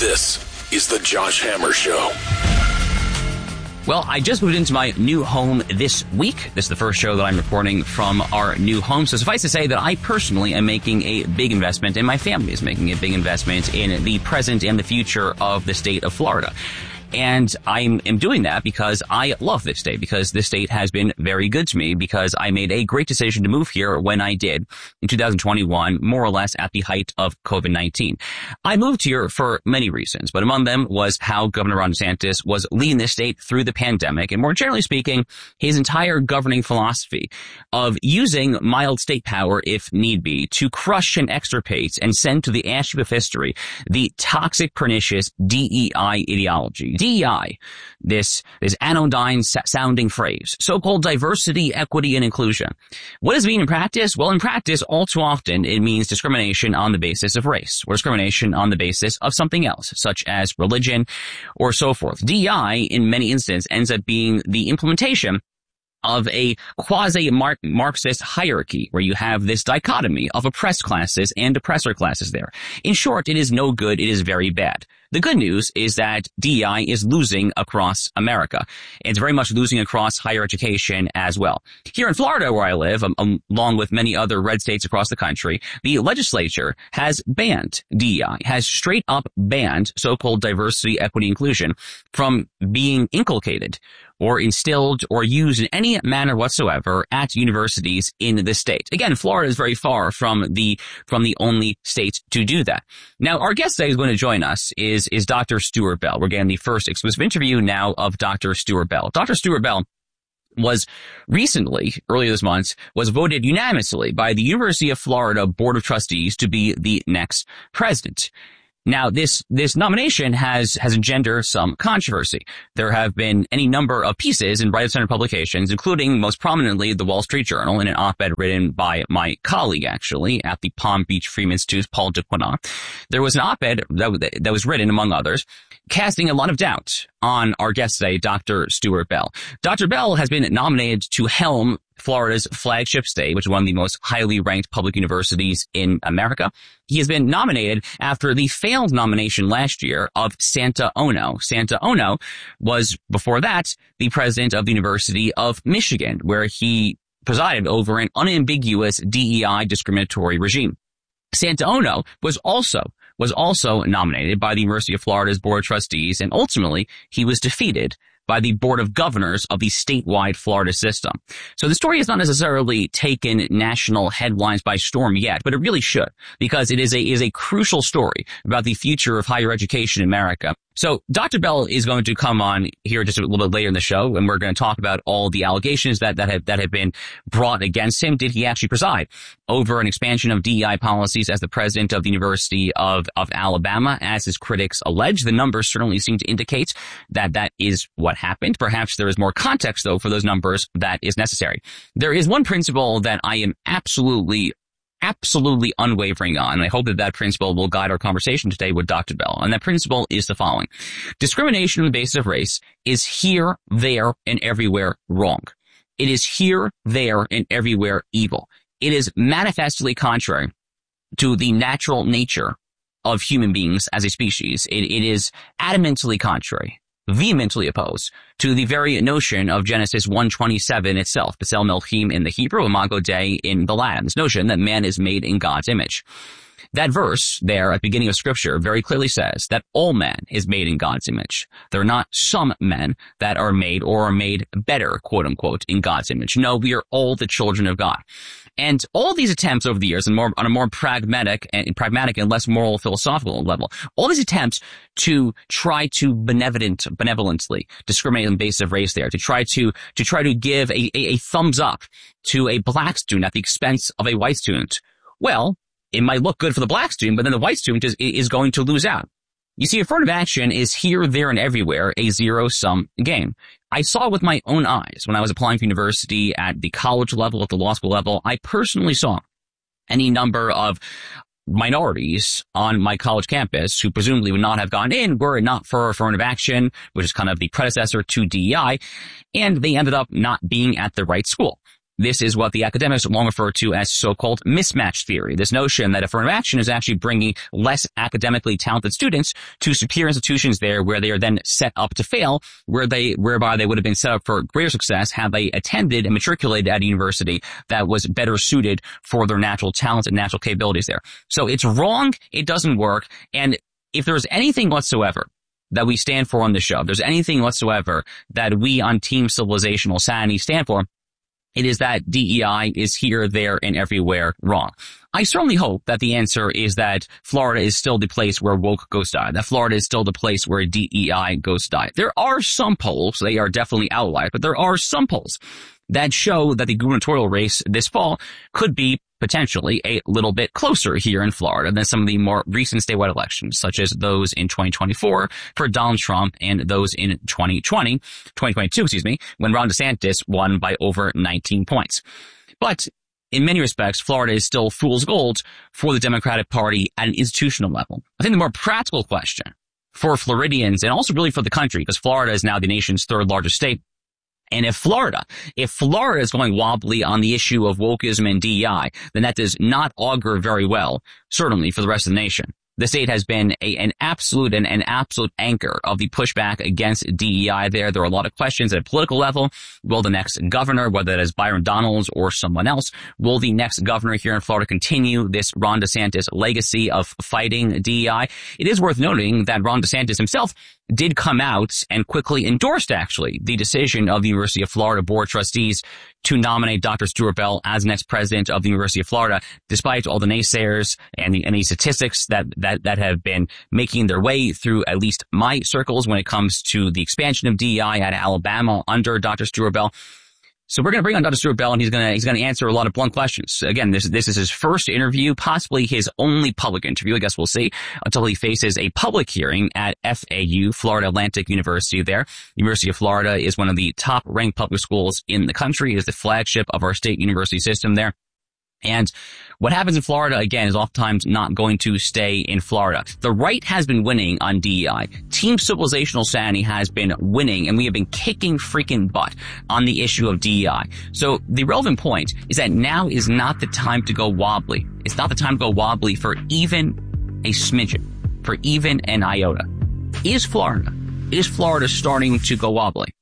This is the Josh Hammer Show. Well, I just moved into my new home this week. This is the first show that I'm recording from our new home. So suffice to say that I personally am making a big investment, and my family is making a big investment in the present and the future of the state of Florida. And I am doing that because I love this state, because this state has been very good to me, because I made a great decision to move here when I did in 2021, more or less at the height of COVID-19. I moved here for many reasons, but among them was how Governor Ron DeSantis was leading this state through the pandemic, and more generally speaking, his entire governing philosophy of using mild state power, if need be, to crush and extirpate and send to the ash heap of history the toxic, pernicious DEI ideology. DEI, this anodyne sounding phrase, so-called diversity, equity, and inclusion. What does it mean in practice? Well, in practice, all too often, it means discrimination on the basis of race, or discrimination on the basis of something else, such as religion, or so forth. DEI, in many instances, ends up being the implementation of a quasi-Marxist hierarchy, where you have this dichotomy of oppressed classes and oppressor classes there. In short, it is no good, it is very bad. The good news is that DEI is losing across America. It's very much losing across higher education as well. Here in Florida, where I live, along with many other red states across the country, the legislature has banned DEI, has straight up banned so-called diversity, equity, inclusion from being inculcated or instilled or used in any manner whatsoever at universities in the state. Again, Florida is very far from the only state to do that. Now, our guest today is going to join us is Dr. Stuart Bell. We're getting the first exclusive interview now of Dr. Stuart Bell. Dr. Stuart Bell was recently, earlier this month, was voted unanimously by the University of Florida Board of Trustees to be the next president. Now, this nomination has engendered some controversy. There have been any number of pieces in right of center publications, including most prominently the Wall Street Journal in an op-ed written by my colleague, actually, at the Palm Beach Freedom Institute's Paul Duquesnoy. There was an op-ed that was written, among others, casting a lot of doubt on our guest today, Dr. Stuart Bell. Dr. Bell has been nominated to helm Florida's flagship state, which is one of the most highly ranked public universities in America. He has been nominated after the failed nomination last year of Santa Ono. Santa Ono was, before that, the president of the University of Michigan, where he presided over an unambiguous DEI discriminatory regime. Santa Ono was also nominated by the University of Florida's Board of Trustees, and ultimately he was defeated by the Board of Governors of the statewide Florida system. So the story has not necessarily taken national headlines by storm yet, but it really should, because it is a crucial story about the future of higher education in America. So Dr. Bell is going to come on here just a little bit later in the show, and we're going to talk about all the allegations that have been brought against him. Did he actually preside over an expansion of DEI policies as the president of the University of Alabama, as his critics allege? The numbers certainly seem to indicate that is what happened. Perhaps there is more context, though, for those numbers that is necessary. There is one principle that I am absolutely unwavering on, and I hope that principle will guide our conversation today with Dr. Bell. And that principle is the following. Discrimination on the basis of race is here, there, and everywhere wrong. It is here, there, and everywhere evil. It is manifestly contrary to the natural nature of human beings as a species. It is adamantly contrary, vehemently opposed to the very notion of Genesis 1:27 itself, B'Tselem Elohim in the Hebrew, Imago Dei in the Latin, this notion that man is made in God's image. That verse there at the beginning of Scripture very clearly says that all man is made in God's image. There are not some men that are made or are made better, quote unquote, in God's image. No, we are all the children of God. And all these attempts over the years, and on a more pragmatic and less moral philosophical level, all these attempts to try to benevolently discriminate on the basis of race there, to try to give a thumbs up to a black student at the expense of a white student. Well, it might look good for the black student, but then the white student is going to lose out. You see, affirmative action is here, there, and everywhere a zero-sum game. I saw it with my own eyes when I was applying for university at the college level, at the law school level. I personally saw any number of minorities on my college campus who presumably would not have gone in were it not for affirmative action, which is kind of the predecessor to DEI, and they ended up not being at the right school. This is what the academics long refer to as so-called mismatch theory. This notion that affirmative action is actually bringing less academically talented students to superior institutions there where they are then set up to fail, whereby they would have been set up for greater success had they attended and matriculated at a university that was better suited for their natural talents and natural capabilities there. So it's wrong. It doesn't work. And if there's anything whatsoever that we stand for on the show, if there's anything whatsoever that we on Team Civilizational Sanity stand for, it is that DEI is here, there, and everywhere wrong. I certainly hope that the answer is that Florida is still the place where woke goes die, that Florida is still the place where DEI goes die. There are some polls, they are definitely outliers, but there are some polls that show that the gubernatorial race this fall could be potentially a little bit closer here in Florida than some of the more recent statewide elections, such as those in 2024 for Donald Trump and those in 2022, when Ron DeSantis won by over 19 points. But in many respects, Florida is still fool's gold for the Democratic Party at an institutional level. I think the more practical question for Floridians and also really for the country, because Florida is now the nation's third largest state, and if Florida is going wobbly on the issue of wokeism and DEI, then that does not augur very well, certainly for the rest of the nation. The state has been an absolute anchor of the pushback against DEI there. There are a lot of questions at a political level. Will the next governor, whether that is Byron Donalds or someone else, will the next governor here in Florida continue this Ron DeSantis legacy of fighting DEI? It is worth noting that Ron DeSantis himself did come out and quickly endorsed, actually, the decision of the University of Florida Board of Trustees to nominate Dr. Stuart Bell as next president of the University of Florida, despite all the naysayers and the statistics that have been making their way through at least my circles when it comes to the expansion of DEI at Alabama under Dr. Stuart Bell. So we're going to bring on Dr. Stuart Bell, and he's going to answer a lot of blunt questions. Again, this is his first interview, possibly his only public interview. I guess we'll see until he faces a public hearing at FAU, Florida Atlantic University there. University of Florida is one of the top ranked public schools in the country. It is the flagship of our state university system there. And what happens in Florida, again, is oftentimes not going to stay in Florida. The right has been winning on DEI. Team Civilizational Sanity has been winning, and we have been kicking freaking butt on the issue of DEI. So the relevant point is that now is not the time to go wobbly. It's not the time to go wobbly for even a smidgen, for even an iota. Is Florida starting to go wobbly?